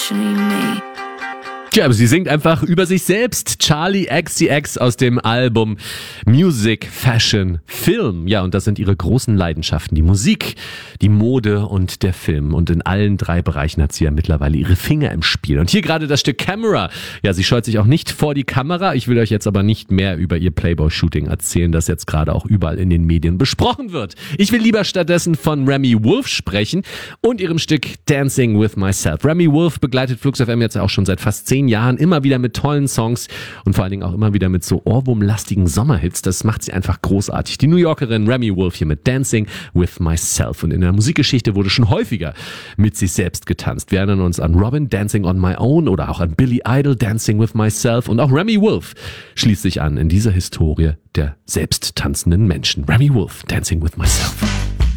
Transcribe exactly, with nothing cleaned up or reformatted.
actually me. Tja, aber sie singt einfach über sich selbst. Charli X C X aus dem Album Music, Fashion, Film. Ja, und das sind ihre großen Leidenschaften. Die Musik, die Mode und der Film. Und in allen drei Bereichen hat sie ja mittlerweile ihre Finger im Spiel. Und hier gerade das Stück Camera. Ja, sie scheut sich auch nicht vor die Kamera. Ich will euch jetzt aber nicht mehr über ihr Playboy-Shooting erzählen, das jetzt gerade auch überall in den Medien besprochen wird. Ich will lieber stattdessen von Remi Wolf sprechen und ihrem Stück Dancing with Myself. Remi Wolf begleitet Flux F M jetzt auch schon seit fast zehn Jahren, immer wieder mit tollen Songs und vor allen Dingen auch immer wieder mit so ohrwurmlastigen Sommerhits. Das macht sie einfach großartig. Die New Yorkerin Remi Wolf hier mit Dancing with Myself. Und in der Musikgeschichte wurde schon häufiger mit sich selbst getanzt. Wir erinnern uns an Robin, Dancing on My Own, oder auch an Billy Idol, Dancing with Myself. Und auch Remi Wolf schließt sich an in dieser Historie der selbst tanzenden Menschen. Remi Wolf, Dancing with Myself.